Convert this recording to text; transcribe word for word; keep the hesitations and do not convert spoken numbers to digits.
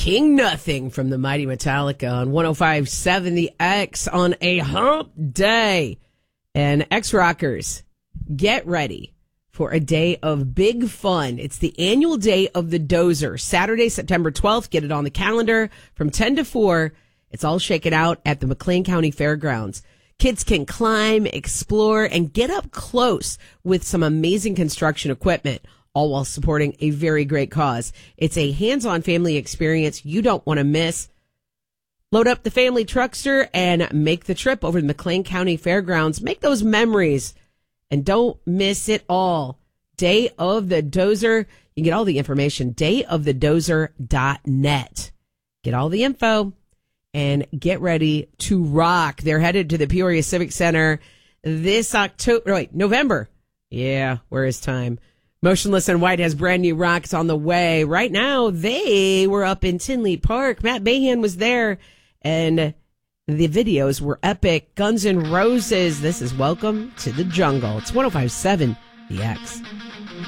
King Nothing from the mighty Metallica on one oh five point seven The X on a hump day. And X-Rockers, get ready for a day of big fun. It's the annual day of the Dozer, Saturday, September twelfth. Get it on the calendar from ten to four. It's all shaken out at the McLean County Fairgrounds. Kids can climb, explore, and get up close with some amazing construction equipment, all while supporting a very great cause. It's a hands-on family experience you don't want to miss. Load up the family truckster and make the trip over to McLean County Fairgrounds. Make those memories and don't miss it all. Day of the Dozer. You can get all the information, day of the dozer dot net. Get all the info and get ready to rock. They're headed to the Peoria Civic Center this October, wait, November. Yeah, where is time? Motionless in White has brand new rocks on the way. Right now, they were up in Tinley Park. Matt Mahan was there, and the videos were epic. Guns N' Roses. This is Welcome to the Jungle. It's one oh five point seven The X.